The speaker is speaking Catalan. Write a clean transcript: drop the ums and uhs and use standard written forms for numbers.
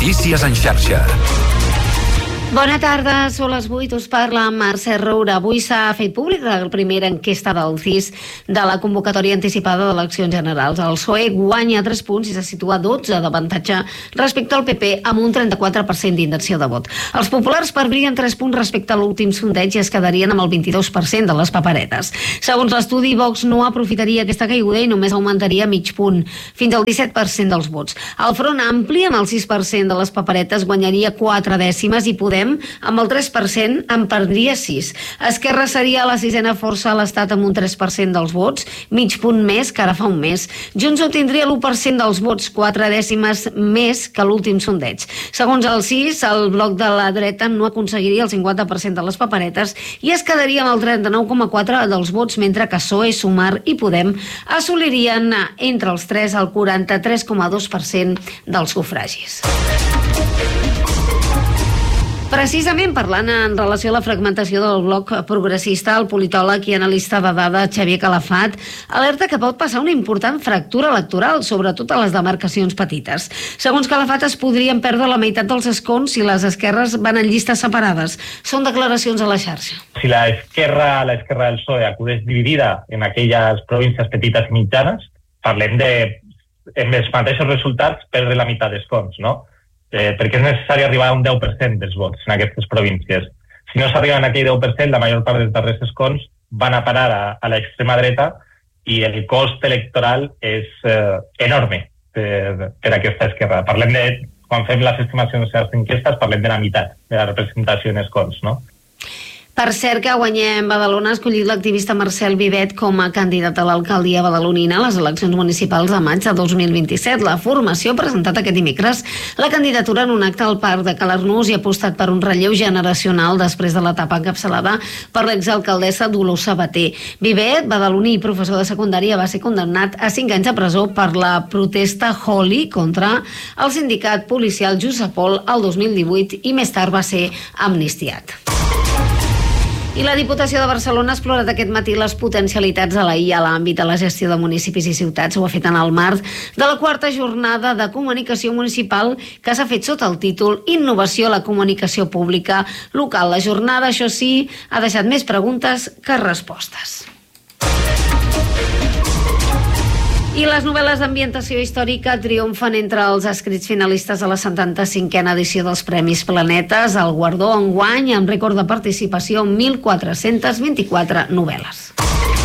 Notícies en xarxa. Bona tarda, són les 8, us parla Mercè Roura. Avui s'ha fet públic la primera enquesta del CIS de la convocatòria anticipada d'eleccions generals. El PSOE guanya 3 punts i se situa 12 d'avantatge respecte al PP amb un 34% d'intenció de vot. Els populars perdrien 3 punts respecte a l'últim sondeig i es quedarien amb el 22% de les paperetes. Segons l'estudi, Vox no aprofitaria aquesta caiguda i només augmentaria mig punt, fins al 17% dels vots. El Front Ampli, amb el 6% de les paperetes, guanyaria 4 dècimes i Podem, amb el 3%, en perdria 6. Esquerra seria la 6ena força a l'Estat amb un 3% dels vots, mig punt més que ara fa un mes. Junts obtindria l'1% dels vots, 4 dècimes més que l'últim sondeig. Segons el CIS, el bloc de la dreta no aconseguiria el 50% de les paperetes i es quedaria amb el 39,4% dels vots, mentre que PSOE, Sumar i Podem assolirien entre els 3 al 43,2% dels sufragis. Precisament parlant en relació a la fragmentació del bloc progressista, el politòleg i analista de dades Xavier Calafat alerta que pot passar una important fractura electoral, sobretot a les demarcacions petites. Segons Calafat, es podrien perdre la meitat dels escons si les esquerres van en llistes separades. Són declaracions a la xarxa. Si la esquerra del PSOE acudeix dividida en aquelles províncies petites i mitjanes, parlem de, amb els mateixos resultats, perdre la meitat d'escons, no? Perquè és necessari arribar a un 10% dels vots en aquestes províncies. Si no s'arriba a aquell 10%, la major part dels darrers escons van a parar a l'extrema dreta i el cost electoral és enorme per aquesta esquerra. Parlem de, quan fem les estimacions de les enquestes, parlem de la meitat de la representació en escons, no? Per cert, que Guanyem Badalona ha escollit l'activista Marcel Vivet com a candidat a l'alcaldia badalonina a les eleccions municipals de maig de 2027. La formació ha presentat aquest dimecres la candidatura en un acte al Parc de Calarnús i ha apostat per un relleu generacional després de l'etapa encapçalada per l'exalcaldessa Dolors Sabater. Vivet, badaloní i professor de secundària, va ser condemnat a 5 anys de presó per la protesta Holi contra el sindicat policial Jusapol el 2018 i més tard va ser amnistiat. I la Diputació de Barcelona ha explorat aquest matí les potencialitats de la IA a l'àmbit de la gestió de municipis i ciutats. Ho ha fet en el marc de la 4a jornada de comunicació municipal que s'ha fet sota el títol Innovació a la comunicació pública local. La jornada, això sí, ha deixat més preguntes que respostes. I les novel·les d'ambientació històrica triomfen entre els escrits finalistes de la 75a edició dels Premis Planetes. El guardó enguany amb rècord de participació, 1.424 novel·les.